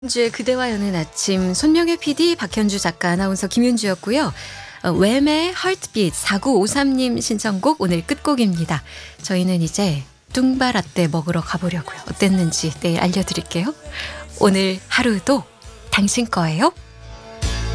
주의 그대와 여는 아침 손명혜 PD, 박현주 작가, 아나운서 김윤주였고요. 웸의 Heartbeat 4953님 신청곡 오늘 끝곡입니다. 저희는 이제 뚱바라떼 먹으러 가보려고요. 어땠는지 내일 알려드릴게요. 오늘 하루도 당신 거예요.